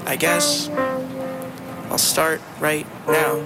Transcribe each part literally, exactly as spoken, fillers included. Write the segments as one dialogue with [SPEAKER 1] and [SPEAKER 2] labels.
[SPEAKER 1] I guess I'll start right now.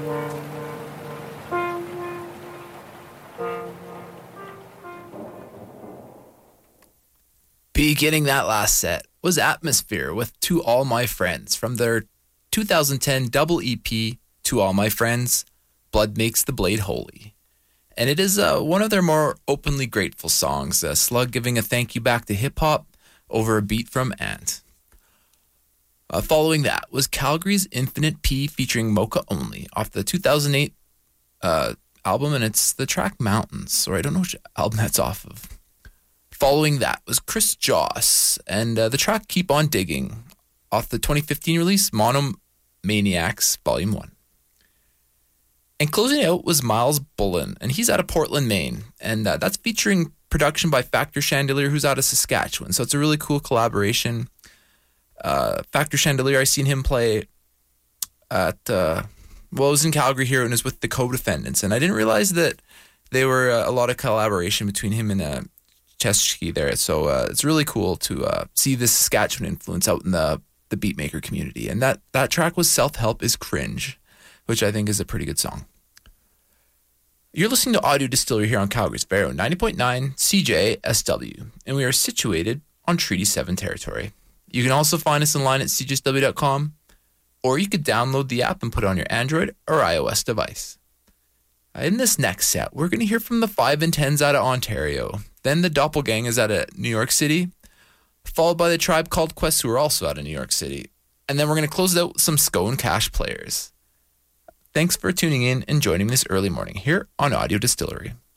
[SPEAKER 2] Beginning that last set was Atmosphere with To All My Friends from their two thousand ten double E P, To All My Friends, Blood Makes the Blade Holy. And it is uh, one of their more openly grateful songs, uh, Slug giving a thank you back to hip-hop over a beat from Ant. Uh, following that was Calgary's Infinite P featuring Mocha Only off the two thousand eight uh, album, and it's the track Mountains, or I don't know which album that's off of. Following that was Chris Joss and uh, the track Keep On Digging off the twenty fifteen release Monomaniacs Volume one. And closing out was Miles Bullen, and he's out of Portland, Maine, and uh, that's featuring production by Factor Chandelier, who's out of Saskatchewan. So it's a really cool collaboration. Uh, Factor Chandelier, I seen him play at, uh, well, it was in Calgary here, and it was with the Co-Defendants, and I didn't realize that there were uh, a lot of collaboration between him and uh, Chesky there. So uh, it's really cool to uh, see this Saskatchewan influence out in the the beatmaker community. And that, that track was Self-Help is Cringe, which I think is a pretty good song. You're listening to Audio Distillery here on Calgary's Vero ninety point nine C J S W, and we are situated on Treaty seven territory. You can also find us online at c j s w dot com, or you could download the app and put it on your Android or iOS device. In this next set, we're going to hear from the five and tens out of Ontario, then the Doppelgangers out of New York City, followed by the Tribe Called Quest, who are also out of New York City, and then we're going to close it out with some Scone Cash players. Thanks for tuning in and joining me this early morning here on Audio Distillery.